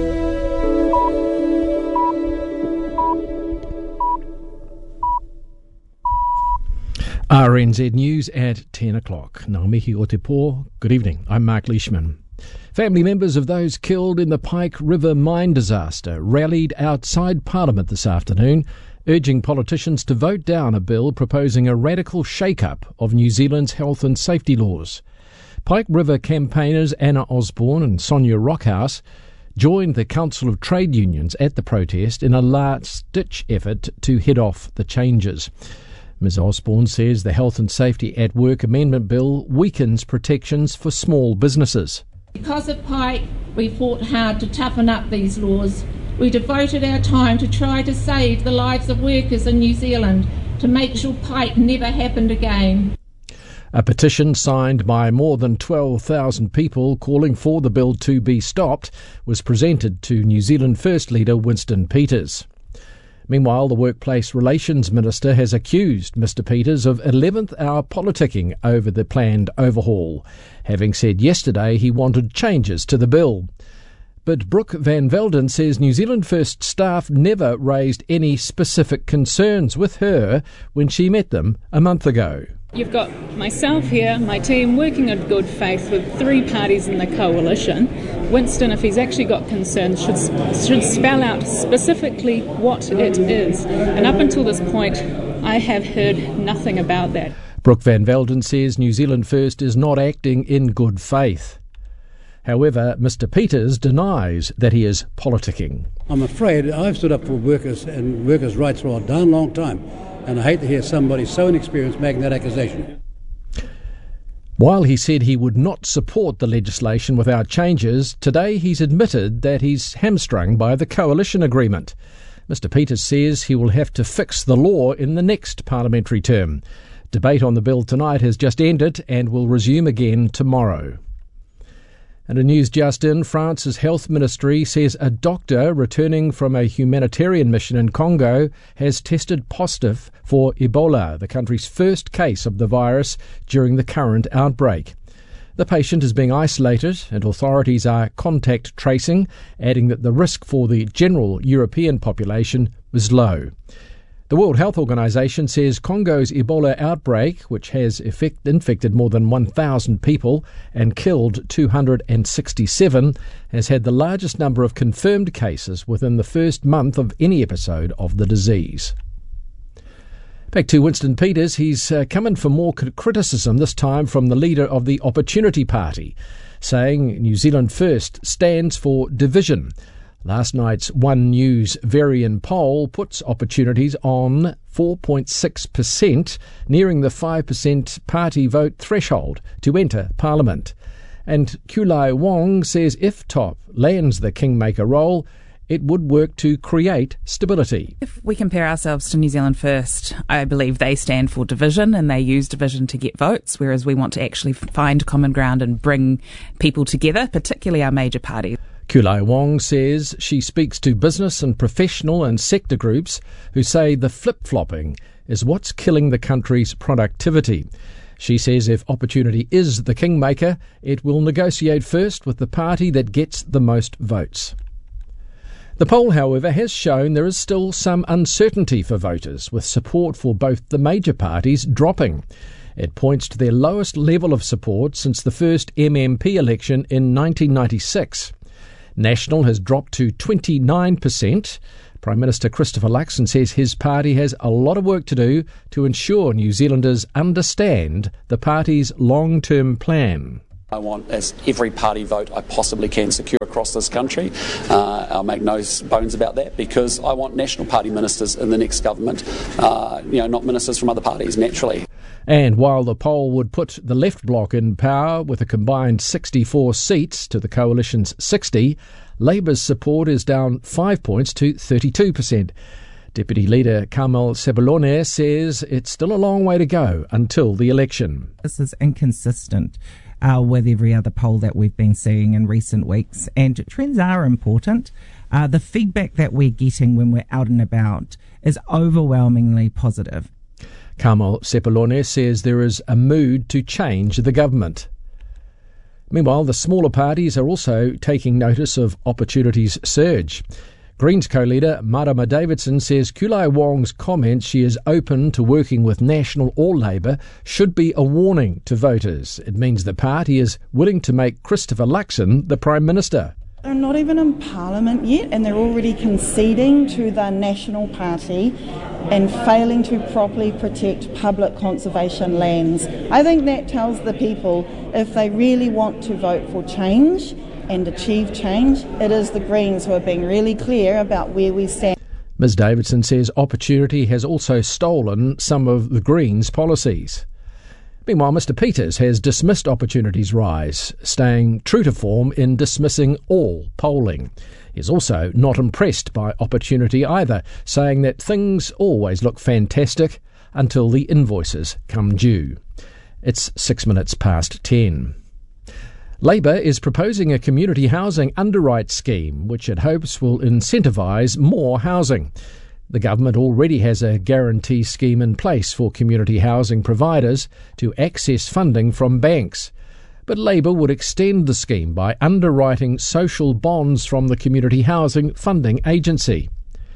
R N Z News at ten o'clock. Ngā mihi o te pō. Good evening. I'm Mark Leishman. Family members of those killed in the Pike River mine disaster rallied outside Parliament this afternoon, urging politicians to vote down a bill proposing a radical shake-up of New Zealand's health and safety laws. Pike River campaigners Anna Osborne and Sonia Rockhouse joined the Council of Trade Unions at the protest in a last-ditch effort to head off the changes. Miz Osborne says the Health and Safety at Work Amendment Bill weakens protections for small businesses. Because of Pike, we fought hard to toughen up these laws. We devoted our time to try to save the lives of workers in New Zealand, to make sure Pike never happened again. A petition signed by more than twelve thousand people calling for the bill to be stopped was presented to New Zealand First Leader Winston Peters. Meanwhile, the Workplace Relations Minister has accused Mister Peters of eleventh hour politicking over the planned overhaul, having said yesterday he wanted changes to the bill. But Brooke Van Velden says New Zealand First staff never raised any specific concerns with her when she met them a month ago. You've got myself here, my team, working in good faith with three parties in the coalition. Winston, if he's actually got concerns, should should spell out specifically what it is. And up until this point, I have heard nothing about that. Brooke Van Velden says New Zealand First is not acting in good faith. However, Mister Peters denies that he is politicking. I'm afraid I've stood up for workers and workers' rights for a darn long time, and I hate to hear somebody so inexperienced making that accusation. While he said he would not support the legislation without changes, today he's admitted that he's hamstrung by the coalition agreement. Mister Peters says he will have to fix the law in the next parliamentary term. Debate on the bill tonight has just ended and will resume again tomorrow. And in news just in, France's health ministry says a doctor returning from a humanitarian mission in Congo has tested positive for Ebola, the country's first case of the virus during the current outbreak. The patient is being isolated and authorities are contact tracing, adding that the risk for the general European population was low. The World Health Organization says Congo's Ebola outbreak, which has effect, infected more than one thousand people and killed two hundred sixty-seven, has had the largest number of confirmed cases within the first month of any episode of the disease. Back to Winston Peters. He's uh, come in for more criticism, this time from the leader of the Opportunity Party, saying New Zealand First stands for division. Last night's One News Varian poll puts Opportunities on four point six percent, nearing the five percent party vote threshold to enter Parliament. And Kulai Wong says if Top lands the kingmaker role, it would work to create stability. If we compare ourselves to New Zealand First, I believe they stand for division and they use division to get votes, whereas we want to actually find common ground and bring people together, particularly our major parties. Kulai Wong says she speaks to business and professional and sector groups who say the flip-flopping is what's killing the country's productivity. She says if opportunity is the kingmaker, it will negotiate first with the party that gets the most votes. The poll, however, has shown there is still some uncertainty for voters, with support for both the major parties dropping. It points to their lowest level of support since the first M M P election in nineteen ninety-six. National has dropped to twenty-nine percent. Prime Minister Christopher Luxon says his party has a lot of work to do to ensure New Zealanders understand the party's long-term plan. I want as every party vote I possibly can secure across this country. Uh, I'll make no bones about that, because I want National Party ministers in the next government, uh, you know, not ministers from other parties, naturally. And while the poll would put the Left Bloc in power with a combined sixty-four seats to the Coalition's sixty, Labour's support is down five points to thirty-two percent. Deputy Leader Carmel Sepulveda says it's still a long way to go until the election. This is inconsistent uh, with every other poll that we've been seeing in recent weeks, and trends are important. Uh, the feedback that we're getting when we're out and about is overwhelmingly positive. Carmel Sepulveda says there is a mood to change the government. Meanwhile, the smaller parties are also taking notice of Opportunity's surge. Greens co-leader Marama Davidson says Kulai Wong's comments she is open to working with National or Labour should be a warning to voters. It means the party is willing to make Christopher Luxon the Prime Minister. They're not even in Parliament yet, and they're already conceding to the National Party and failing to properly protect public conservation lands. I think that tells the people if they really want to vote for change and achieve change, it is the Greens who are being really clear about where we stand. Miz Davidson says Opportunity has also stolen some of the Greens' policies. Meanwhile, Mr Peters has dismissed Opportunity's rise, staying true to form in dismissing all polling. He's also not impressed by Opportunity either, saying that things always look fantastic until the invoices come due. It's six minutes past ten. Labour is proposing a community housing underwrite scheme, which it hopes will incentivise more housing. The government already has a guarantee scheme in place for community housing providers to access funding from banks. But Labour would extend the scheme by underwriting social bonds from the Community Housing Funding Agency.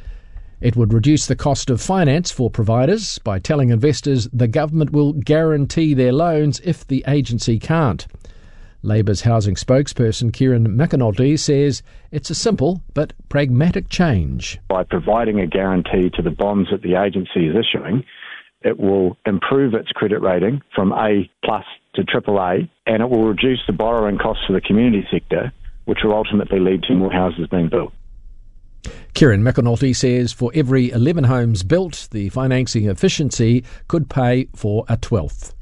It would reduce the cost of finance for providers by telling investors the government will guarantee their loans if the agency can't. Labour's housing spokesperson Kieran McAnulty says it's a simple but pragmatic change. By providing a guarantee to the bonds that the agency is issuing, it will improve its credit rating from A plus to triple A, and it will reduce the borrowing costs for the community sector, which will ultimately lead to more houses being built. Kieran McAnulty says for every eleven homes built, the financing efficiency could pay for a twelfth.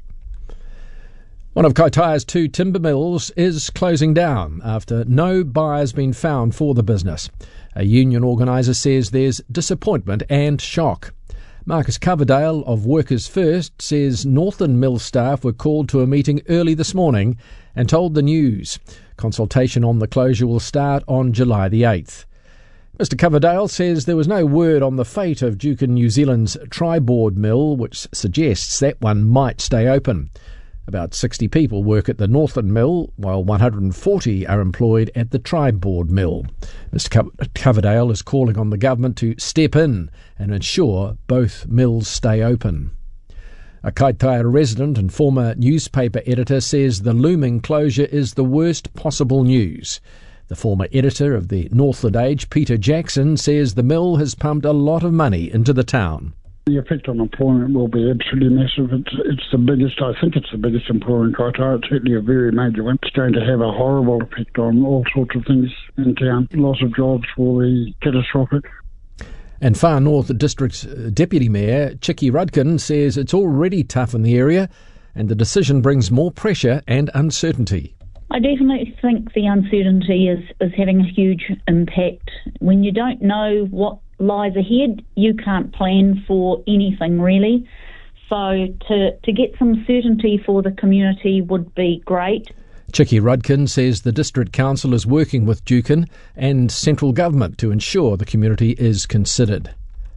One of Kaitaia's two timber mills is closing down after no buyer's been found for the business. A union organiser says there's disappointment and shock. Marcus Coverdale of Workers First says Northern Mill staff were called to a meeting early this morning and told the news. Consultation on the closure will start on July the eighth. Mr Coverdale says there was no word on the fate of Duke New Zealand's Tri-Board mill, which suggests that one might stay open. About sixty people work at the Northern Mill, while one hundred forty are employed at the Tri-Board mill. Mr Coverdale is calling on the government to step in and ensure both mills stay open. A Kaitaia resident and former newspaper editor says the looming closure is the worst possible news. The former editor of the Northland Age, Peter Jackson, says the mill has pumped a lot of money into the town. The effect on employment will be absolutely massive. It's, it's the biggest, I think it's the biggest employer in Kaitaia. It's certainly a very major one. It's going to have a horrible effect on all sorts of things in town. Loss of jobs will be catastrophic. And Far North District's Deputy Mayor, Chicky Rudkin, says it's already tough in the area and the decision brings more pressure and uncertainty. I definitely think the uncertainty is, is having a huge impact. When you don't know what lies ahead, you can't plan for anything really. So to, to get some certainty for the community would be great. Chicky Rudkin says the District Council is working with Dukin and central government to ensure the community is considered.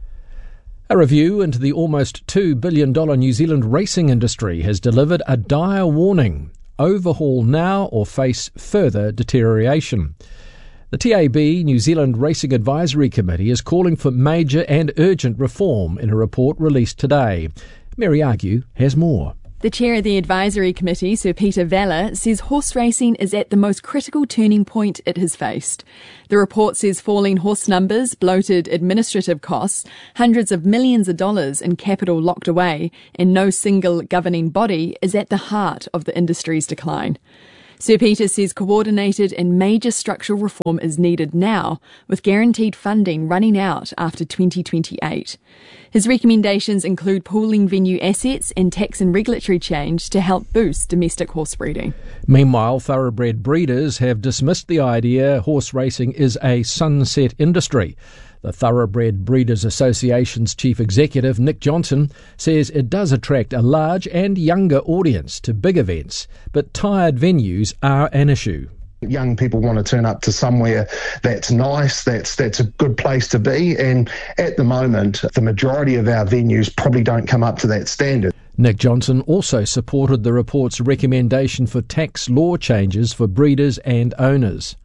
A review into the almost two billion dollars New Zealand racing industry has delivered a dire warning: overhaul now or face further deterioration. The T A B New Zealand Racing Advisory Committee is calling for major and urgent reform in a report released today. Mary Argue has more. The chair of the advisory committee, Sir Peter Vella, says horse racing is at the most critical turning point it has faced. The report says falling horse numbers, bloated administrative costs, hundreds of millions of dollars in capital locked away, and no single governing body is at the heart of the industry's decline. Sir Peter says coordinated and major structural reform is needed now, with guaranteed funding running out after twenty twenty-eight. His recommendations include pooling venue assets and tax and regulatory change to help boost domestic horse breeding. Meanwhile, thoroughbred breeders have dismissed the idea horse racing is a sunset industry. The Thoroughbred Breeders Association's chief executive, Nick Johnson, says it does attract a large and younger audience to big events, but tired venues are an issue. Young people want to turn up to somewhere that's nice, that's that's a good place to be, and at the moment, the majority of our venues probably don't come up to that standard. Nick Johnson also supported the report's recommendation for tax law changes for breeders and owners.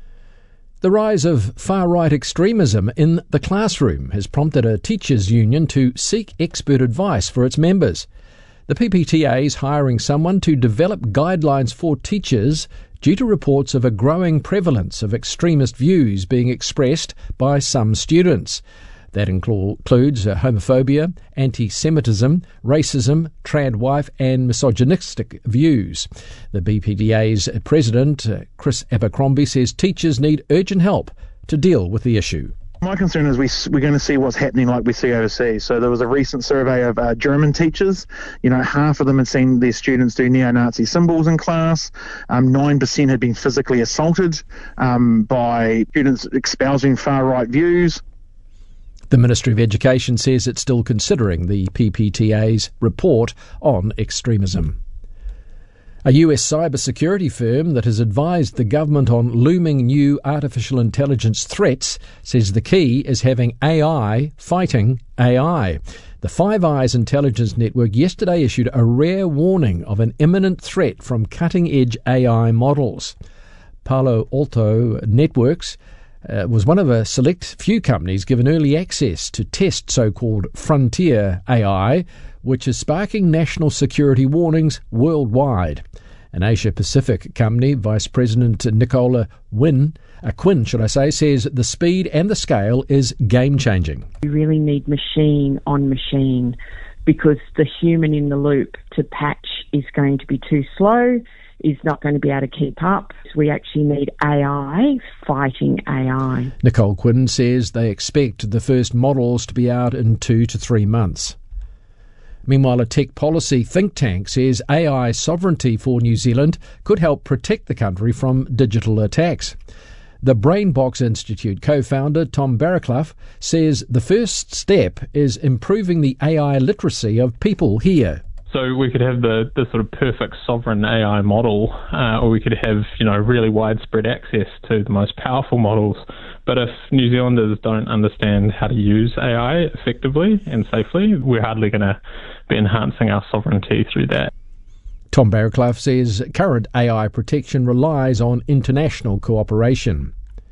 The rise of far-right extremism in the classroom has prompted a teachers' union to seek expert advice for its members. The P P T A is hiring someone to develop guidelines for teachers due to reports of a growing prevalence of extremist views being expressed by some students. That includes homophobia, anti-Semitism, racism, trad wife and misogynistic views. The B P D A's president, Chris Abercrombie, says teachers need urgent help to deal with the issue. My concern is we, we're going to see what's happening like we see overseas. So there was a recent survey of uh, German teachers. You know, half of them had seen their students do neo-Nazi symbols in class. Um, nine percent had been physically assaulted um, by students espousing far-right views. The Ministry of Education says it's still considering the P P T A's report on extremism. A U S cybersecurity firm that has advised the government on looming new artificial intelligence threats says the key is having A I fighting A I. The Five Eyes intelligence network yesterday issued a rare warning of an imminent threat from cutting-edge A I models. Palo Alto Networks Uh, was one of a select few companies given early access to test so-called frontier A I, which is sparking national security warnings worldwide. An Asia-Pacific company, Vice President Nicola Wynn, uh, Quinn, should I say, says the speed and the scale is game-changing. We really need machine on machine because the human in the loop to patch is going to be too slow, is not going to be able to keep up. We actually need A I fighting A I. Nicole Quinn says they expect the first models to be out in two to three months. Meanwhile, a tech policy think tank says A I sovereignty for New Zealand could help protect the country from digital attacks. The Brainbox Institute co-founder Tom Barraclough says the first step is improving the A I literacy of people here. So we could have the, the sort of perfect sovereign A I model, uh, or we could have, you know, really widespread access to the most powerful models. But if New Zealanders don't understand how to use A I effectively and safely, we're hardly going to be enhancing our sovereignty through that. Tom Barraclough says current A I protection relies on international cooperation.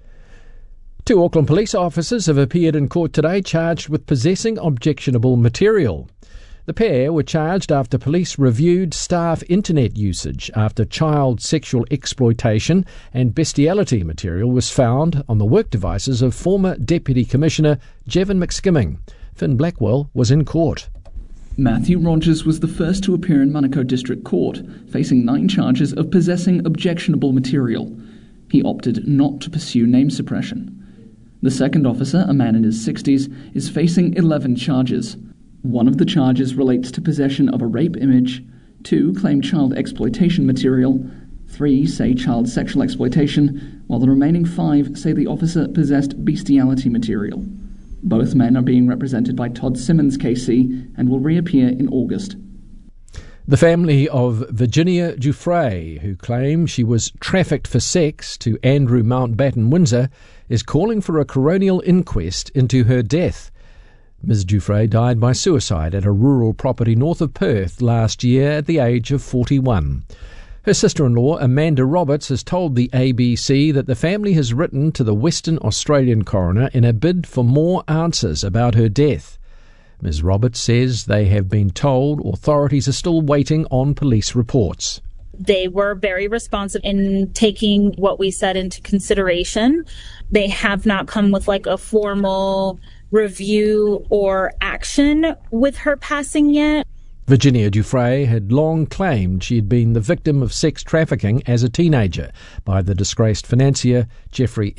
Two Auckland police officers have appeared in court today charged with possessing objectionable material. The pair were charged after police reviewed staff internet usage after child sexual exploitation and bestiality material was found on the work devices of former Deputy Commissioner Jevon McSkimming. Finn Blackwell was in court. Matthew Rogers was the first to appear in Manukau District Court, facing nine charges of possessing objectionable material. He opted not to pursue name suppression. The second officer, a man in his sixties, is facing eleven charges. One of the charges relates to possession of a rape image, two claim child exploitation material, Three say child sexual exploitation, while the remaining five say the officer possessed bestiality material. Both men are being represented by Todd Simmons K C and will reappear in August. The family of Virginia Giuffre, who claims she was trafficked for sex to Andrew Mountbatten Windsor, is calling for a coronial inquest into her death. Miz Giuffre died by suicide at a rural property north of Perth last year at the age of forty-one. Her sister-in-law, Amanda Roberts, has told the A B C that the family has written to the Western Australian coroner in a bid for more answers about her death. Miz Roberts says they have been told authorities are still waiting on police reports. They were very responsive in taking what we said into consideration. They have not come with like a formal review or action with her passing yet. Virginia Giuffre had long claimed she had been the victim of sex trafficking as a teenager by the disgraced financier Jeffrey